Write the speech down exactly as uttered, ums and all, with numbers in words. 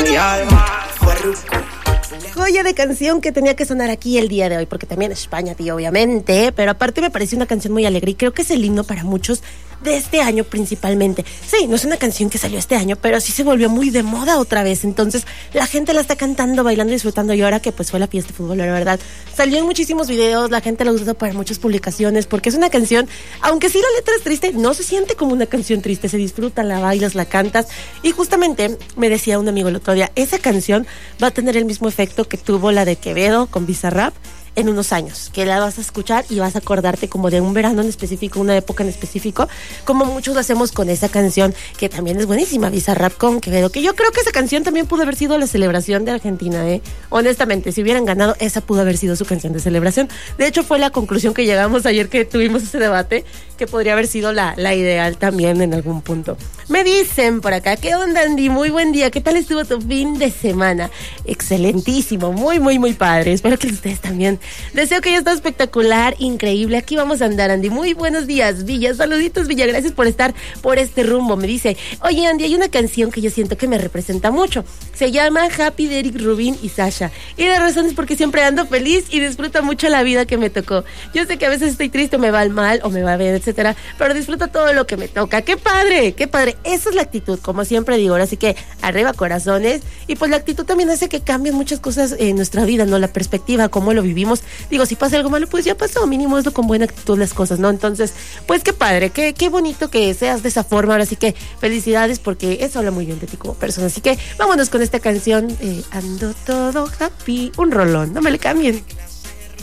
mi alma fue ruco. Joya de canción que tenía que sonar aquí el día de hoy, porque también España, tío, obviamente, pero aparte me pareció una canción muy alegre y creo que es el himno para muchos de este año principalmente. Sí, no es una canción que salió este año, pero sí se volvió muy de moda otra vez, entonces la gente la está cantando, bailando y disfrutando, y ahora que pues fue la fiesta de fútbol, la verdad, salió en muchísimos videos, la gente la usó para muchas publicaciones, porque es una canción, aunque sí la letra es triste, no se siente como una canción triste, se disfruta, la bailas, la cantas, y justamente me decía un amigo el otro día, esa canción va a tener el mismo efecto que tuvo la de Quevedo con Bizarrap en unos años, que la vas a escuchar y vas a acordarte como de un verano en específico, una época en específico, como muchos lo hacemos con esa canción, que también es buenísima, Bizarrap con Quevedo, que yo creo que esa canción también pudo haber sido la celebración de Argentina, ¿eh? Honestamente, si hubieran ganado, esa pudo haber sido su canción de celebración. De hecho, fue la conclusión que llegamos ayer que tuvimos ese debate, que podría haber sido la, la ideal también en algún punto. Me dicen por acá, ¿qué onda, Andy? Muy buen día, ¿qué tal estuvo tu fin de semana? Excelentísimo, muy, muy, muy padre. Espero que ustedes también. Deseo que haya estado espectacular, increíble. Aquí vamos a andar, Andy. Muy buenos días, Villa. Saluditos, Villa. Gracias por estar por este rumbo. Me dice, oye, Andy, hay una canción que yo siento que me representa mucho. Se llama Happy de Eric Rubin y Sasha. Y la razón es porque siempre ando feliz y disfruto mucho la vida que me tocó. Yo sé que a veces estoy triste, o me va mal, o me va bien, etcétera, pero disfruto todo lo que me toca. ¡Qué padre! ¡Qué padre! Esa es la actitud, como siempre digo. Ahora sí que arriba corazones. Y pues la actitud también hace que cambien muchas cosas en nuestra vida, ¿no? La perspectiva, cómo lo vivimos. Digo, si pasa algo malo, pues ya pasó. Mínimo hazlo con buena actitud las cosas, ¿no? Entonces, pues qué padre, qué, qué bonito que seas de esa forma. Ahora sí que felicidades, porque eso habla muy bien de ti como persona. Así que vámonos con esta canción, eh, Ando Todo Happy. Un rolón, no me le cambien.